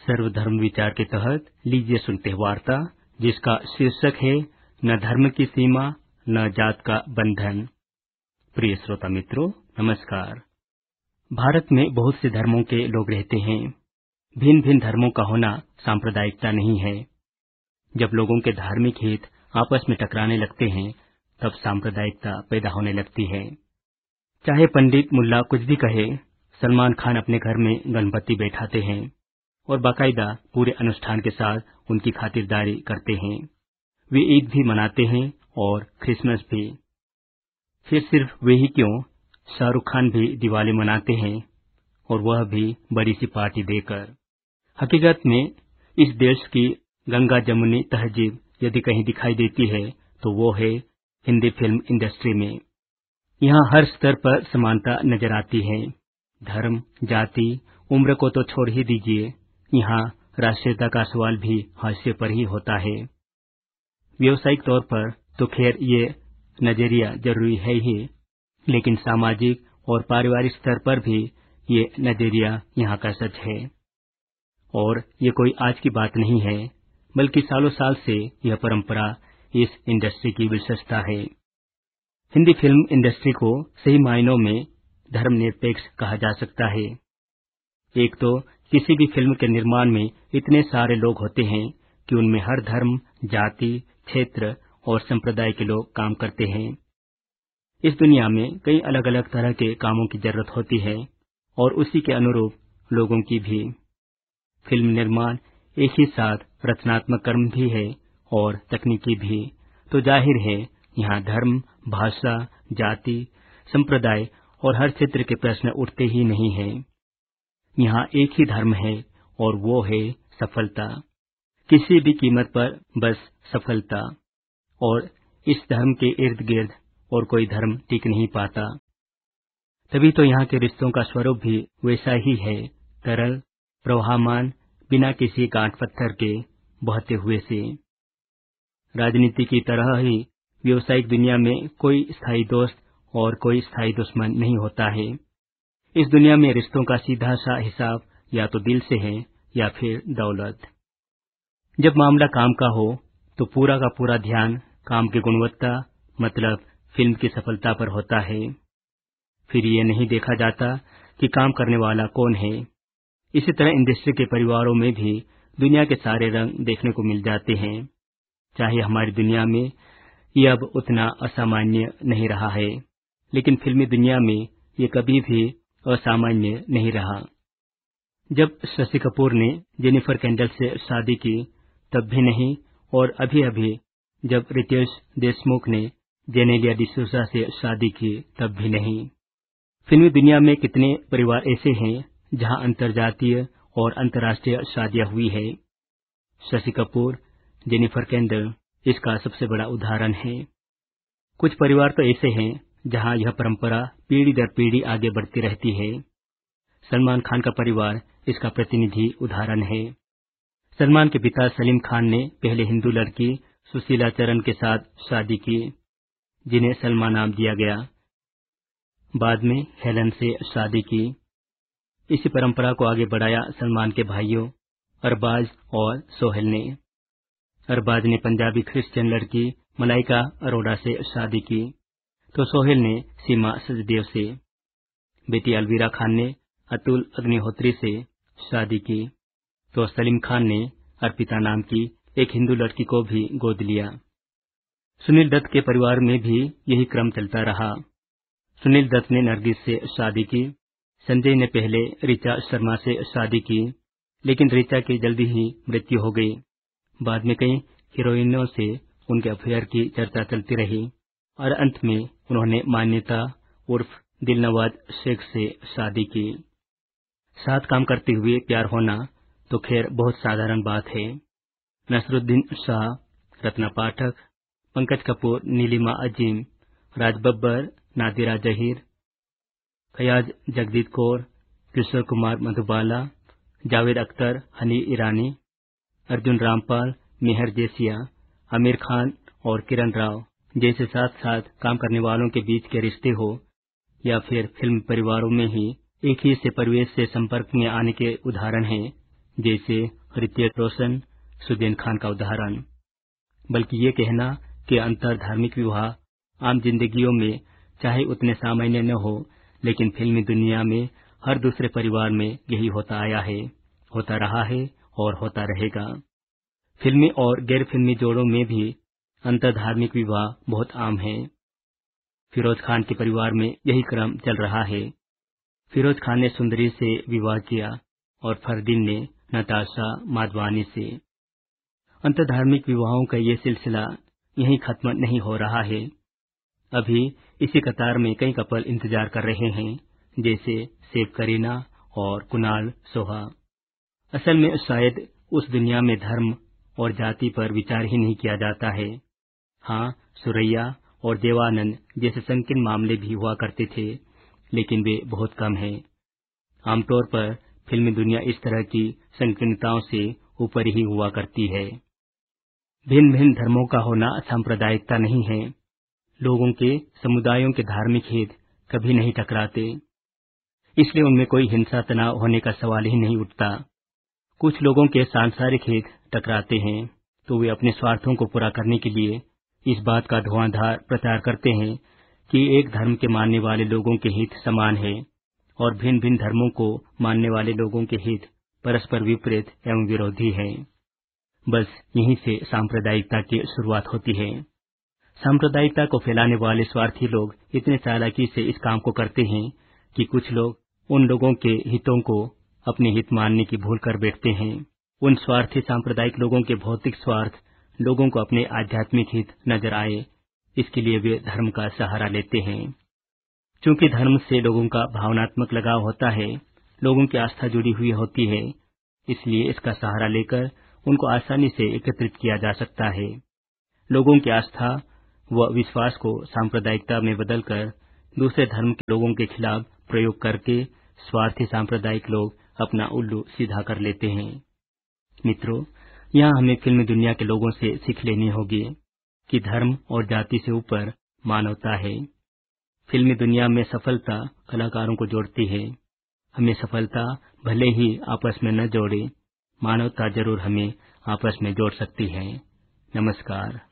सर्वधर्म विचार के तहत लीजिए सुनते हैं वार्ता, जिसका शीर्षक है न धर्म की सीमा न जात का बंधन। प्रिय श्रोता मित्रों, नमस्कार। भारत में बहुत से धर्मों के लोग रहते हैं। भिन्न भिन्न धर्मों का होना सांप्रदायिकता नहीं है। जब लोगों के धार्मिक हित आपस में टकराने लगते हैं, तब सांप्रदायिकता पैदा होने लगती है। चाहे पंडित मुल्ला कुछ भी कहे, सलमान खान अपने घर में गणपति बैठाते हैं और बाकायदा पूरे अनुष्ठान के साथ उनकी खातिरदारी करते हैं। वे ईद भी मनाते हैं और क्रिसमस भी। फिर सिर्फ वे ही क्यों, शाहरुख खान भी दिवाली मनाते हैं, और वह भी बड़ी सी पार्टी देकर। हकीकत में इस देश की गंगा जमुनी तहजीब यदि कहीं दिखाई देती है तो वो है हिंदी फिल्म इंडस्ट्री में। यहाँ हर स्तर पर समानता नजर आती है। धर्म, जाति, उम्र को तो छोड़ ही दीजिए, यहाँ राष्ट्रीयता का सवाल भी हाशिए पर ही होता है। व्यावसायिक तौर पर तो खैर ये नजरिया जरूरी है ही, लेकिन सामाजिक और पारिवारिक स्तर पर भी ये नजरिया यहाँ का सच है। और ये कोई आज की बात नहीं है, बल्कि सालों साल से यह परंपरा इस इंडस्ट्री की विशेषता है। हिंदी फिल्म इंडस्ट्री को सही मायनों में धर्मनिरपेक्ष कहा जा सकता है। एक तो किसी भी फिल्म के निर्माण में इतने सारे लोग होते हैं कि उनमें हर धर्म, जाति, क्षेत्र और संप्रदाय के लोग काम करते हैं। इस दुनिया में कई अलग अलग तरह के कामों की जरूरत होती है और उसी के अनुरूप लोगों की भी। फिल्म निर्माण एक ही साथ रचनात्मक कर्म भी है और तकनीकी भी, तो जाहिर है यहाँ धर्म, भाषा, जाति, संप्रदाय और हर क्षेत्र के प्रश्न उठते ही नहीं हैं। यहाँ एक ही धर्म है और वो है सफलता। किसी भी कीमत पर बस सफलता। और इस धर्म के इर्द गिर्द और कोई धर्म टिक नहीं पाता। तभी तो यहाँ के रिश्तों का स्वरूप भी वैसा ही है, तरल, प्रवाहमान, बिना किसी गांठ पत्थर के बहते हुए से। राजनीति की तरह ही व्यावसायिक दुनिया में कोई स्थायी दोस्त और कोई स्थायी दुश्मन नहीं होता है। इस दुनिया में रिश्तों का सीधा सा हिसाब या तो दिल से है या फिर दौलत। जब मामला काम का हो तो पूरा का पूरा ध्यान काम की गुणवत्ता मतलब फिल्म की सफलता पर होता है। फिर ये नहीं देखा जाता कि काम करने वाला कौन है। इसी तरह इंडस्ट्री के परिवारों में भी दुनिया के सारे रंग देखने को मिल जाते हैं। चाहे हमारी दुनिया में ये अब उतना असामान्य नहीं रहा है, लेकिन फिल्मी दुनिया में ये कभी भी असामान्य नहीं रहा। जब शशि कपूर ने जेनिफर कैंडल से शादी की तब भी नहीं, और अभी अभी जब रितेश देशमुख ने जेनेलिया डिसूजा से शादी की तब भी नहीं। फिल्मी दुनिया में कितने परिवार ऐसे हैं जहां अंतर्जातीय और अंतर्राष्ट्रीय शादियां हुई है। शशि कपूर, जेनिफर कैंडल इसका सबसे बड़ा उदाहरण है। कुछ परिवार तो ऐसे हैं जहां यह परंपरा पीढ़ी दर पीढ़ी आगे बढ़ती रहती है। सलमान खान का परिवार इसका प्रतिनिधि उदाहरण है। सलमान के पिता सलीम खान ने पहले हिंदू लड़की सुशीला चरण के साथ शादी की, जिन्हें सलमा नाम दिया गया। बाद में हेलन से शादी की। इसी परंपरा को आगे बढ़ाया सलमान के भाइयों अरबाज और सोहेल ने। अरबाज ने पंजाबी क्रिश्चियन लड़की मलाइका अरोड़ा से शादी की, तो सोहेल ने सीमा सचदेव से। बेटी अलवीरा खान ने अतुल अग्निहोत्री से शादी की, तो सलीम खान ने अर्पिता नाम की एक हिंदू लड़की को भी गोद लिया। सुनील दत्त के परिवार में भी यही क्रम चलता रहा। सुनील दत्त ने नरगिस से शादी की। संजय ने पहले ऋचा शर्मा से शादी की, लेकिन ऋचा की जल्दी ही मृत्यु हो गई। बाद में कई हीरोइनों से उनके अफेयर की चर्चा चलती रही और अंत में उन्होंने मान्यता उर्फ दिलनवाज शेख से शादी की। साथ काम करते हुए प्यार होना तो खैर बहुत साधारण बात है। नसरुद्दीन शाह, रत्ना पाठक, पंकज कपूर, नीलिमा अजीम, राज बब्बर, नादिरा जहीर, फयाज जगदीप कौर, किशोर कुमार मधुबाला, जावेद अख्तर, हनी ईरानी, अर्जुन रामपाल, मेहर जेसिया, आमिर खान और किरण राव जैसे साथ साथ काम करने वालों के बीच के रिश्ते हो या फिर फिल्म परिवारों में ही एक ही से परिवेश से संपर्क में आने के उदाहरण हैं, जैसे ऋतिक रोशन, सुदैन खान का उदाहरण। बल्कि ये कहना कि अंतर धार्मिक विवाह आम जिंदगियों में चाहे उतने सामान्य न हो, लेकिन फिल्मी दुनिया में हर दूसरे परिवार में यही होता आया है, होता रहा है और होता रहेगा। फिल्मी और गैर फिल्मी जोड़ों में भी अंतर धार्मिक विवाह बहुत आम है। फिरोज खान के परिवार में यही क्रम चल रहा है। फिरोज खान ने सुंदरी से विवाह किया और फरदीन ने नताशा माधवानी से। अंतर धार्मिक विवाहों का ये सिलसिला यहीं खत्म नहीं हो रहा है। अभी इसी कतार में कई कपल इंतजार कर रहे हैं, जैसे सेफ करीना और कुणाल सोहा। असल में शायद उस दुनिया में धर्म और जाति पर विचार ही नहीं किया जाता है। हाँ, सुरैया और देवानंद जैसे संकीर्ण मामले भी हुआ करते थे, लेकिन वे बहुत कम हैं। आमतौर पर फिल्मी दुनिया इस तरह की संकीर्णताओं से ऊपर ही हुआ करती है। भिन्न भिन्न धर्मों का होना सांप्रदायिकता नहीं है। लोगों के समुदायों के धार्मिक हित कभी नहीं टकराते, इसलिए उनमें कोई हिंसा तनाव होने का सवाल ही नहीं उठता। कुछ लोगों के सांसारिक हित टकराते हैं तो वे अपने स्वार्थों को पूरा करने के लिए इस बात का धुआंधार प्रचार करते हैं कि एक धर्म के मानने वाले लोगों के हित समान है और भिन्न भिन्न धर्मों को मानने वाले लोगों के हित परस्पर विपरीत एवं विरोधी हैं। बस यहीं से सांप्रदायिकता की शुरुआत होती है। सांप्रदायिकता को फैलाने वाले स्वार्थी लोग इतने चालाकी से इस काम को करते हैं कि कुछ लोग उन लोगों के हितों को अपने हित मानने की भूल कर बैठते हैं। उन स्वार्थी सांप्रदायिक लोगों के भौतिक स्वार्थ लोगों को अपने आध्यात्मिक हित नजर आए, इसके लिए वे धर्म का सहारा लेते हैं। चूंकि धर्म से लोगों का भावनात्मक लगाव होता है, लोगों की आस्था जुड़ी हुई होती है, इसलिए इसका सहारा लेकर उनको आसानी से एकत्रित किया जा सकता है। लोगों की आस्था व विश्वास को सांप्रदायिकता में बदलकर दूसरे धर्म के लोगों के खिलाफ प्रयोग करके स्वार्थी सांप्रदायिक लोग अपना उल्लू सीधा कर लेते हैं। मित्रों, यहाँ हमें फिल्मी दुनिया के लोगों से सीख लेनी होगी कि धर्म और जाति से ऊपर मानवता है। फिल्मी दुनिया में सफलता कलाकारों को जोड़ती है। हमें सफलता भले ही आपस में न जोड़े, मानवता जरूर हमें आपस में जोड़ सकती है। नमस्कार।